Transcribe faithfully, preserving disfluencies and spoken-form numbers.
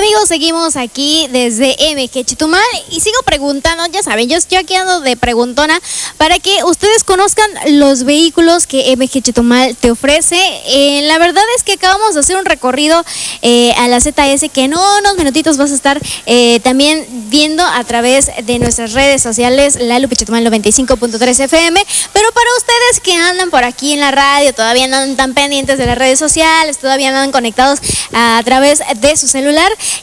amigos? Seguimos aquí desde M G Chetumal y sigo preguntando, ya saben, yo, yo aquí ando de preguntona para que ustedes conozcan los vehículos que M G Chetumal te ofrece. Eh, la verdad es que acabamos de hacer un recorrido eh, a la Z S que en unos minutitos vas a estar eh, también viendo a través de nuestras redes sociales, La Lupe Chetumal noventa y cinco punto tres F M, pero para ustedes que andan por aquí en la radio, todavía no andan tan pendientes de las redes sociales, todavía no andan conectados a través de su celular,